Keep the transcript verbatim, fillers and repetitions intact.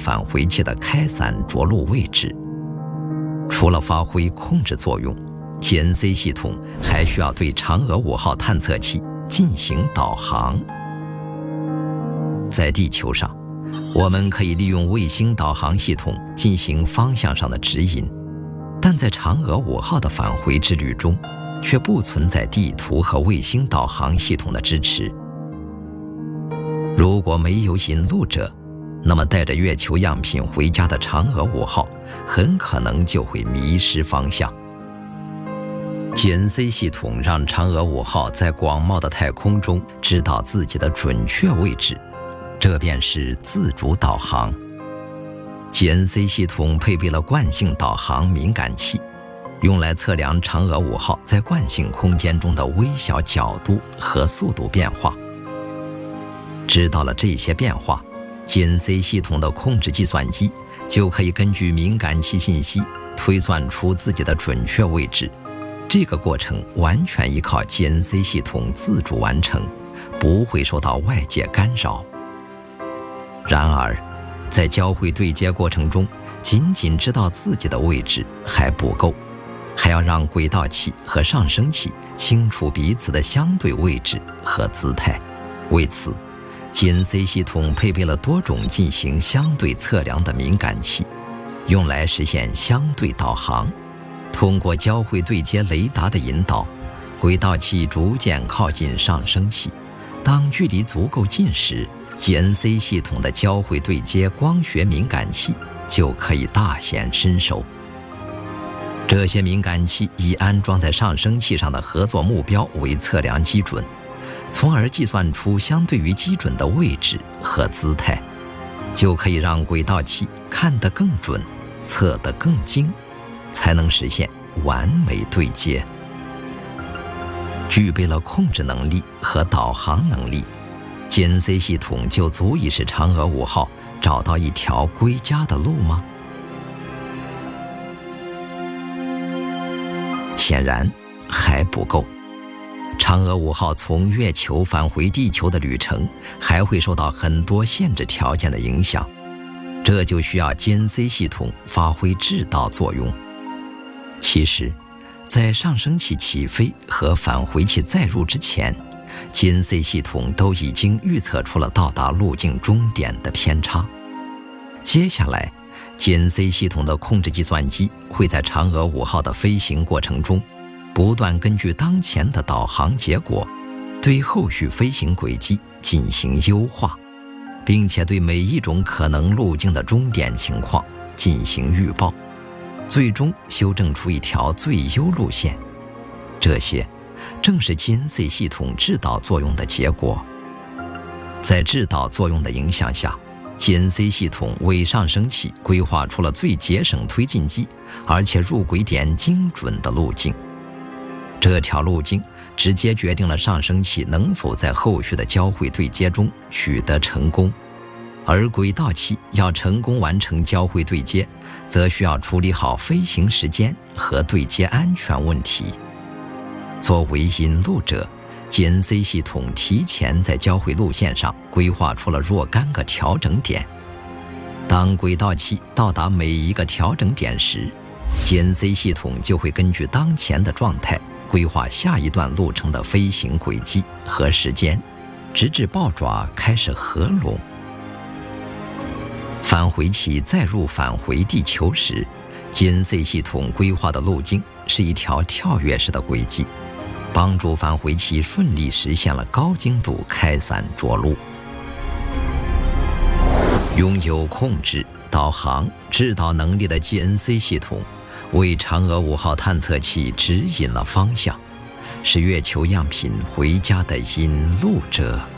返回器的开伞着陆位置。除了发挥控制作用， G N C 系统还需要对嫦娥五号探测器进行导航。在地球上，我们可以利用卫星导航系统进行方向上的指引，但在嫦娥五号的返回之旅中，却不存在地图和卫星导航系统的支持。如果没有引路者，那么带着月球样品回家的嫦娥五号很可能就会迷失方向。G N C 系统让嫦娥五号在广袤的太空中知道自己的准确位置，这便是自主导航。G N C 系统配备了惯性导航敏感器，用来测量嫦娥五号在惯性空间中的微小角度和速度变化。知道了这些变化， G N C 系统的控制计算机就可以根据敏感器信息推算出自己的准确位置。这个过程完全依靠 G N C 系统自主完成，不会受到外界干扰。然而，在交会对接过程中，仅仅知道自己的位置还不够，还要让轨道器和上升器清楚彼此的相对位置和姿态。为此， G N C 系统配备了多种进行相对测量的敏感器，用来实现相对导航。通过交会对接雷达的引导，轨道器逐渐靠近上升器。当距离足够近时， G N C 系统的交会对接光学敏感器就可以大显身手。这些敏感器以安装在上升器上的合作目标为测量基准，从而计算出相对于基准的位置和姿态，就可以让轨道器看得更准，测得更精，才能实现完美对接。具备了控制能力和导航能力， G N C 系统就足以使嫦娥五号找到一条归家的路吗？显然还不够。嫦娥五号从月球返回地球的旅程还会受到很多限制条件的影响，这就需要 G N C 系统发挥制导作用。其实，在上升器起飞和返回器载入之前， G N C 系统都已经预测出了到达路径终点的偏差。接下来， G N C 系统的控制计算机会在嫦娥五号的飞行过程中，不断根据当前的导航结果，对后续飞行轨迹进行优化，并且对每一种可能路径的终点情况进行预报，最终修正出一条最优路线。这些正是 G N C 系统制导作用的结果。在制导作用的影响下， G N C 系统为上升器规划出了最节省推进机，而且入轨点精准的路径。这条路径直接决定了上升器能否在后续的交会对接中取得成功，而轨道器要成功完成交会对接，则需要处理好飞行时间和对接安全问题。作为引路者， G N C 系统提前在交会路线上规划出了若干个调整点。当轨道器到达每一个调整点时， G N C 系统就会根据当前的状态规划下一段路程的飞行轨迹和时间，直至豹爪开始合拢。返回器载入返回地球时， G N C 系统规划的路径是一条跳跃式的轨迹，帮助返回器顺利实现了高精度开伞着陆。拥有控制、导航、制导能力的 G N C 系统，为嫦娥五号探测器指引了方向，是月球样品回家的引路者。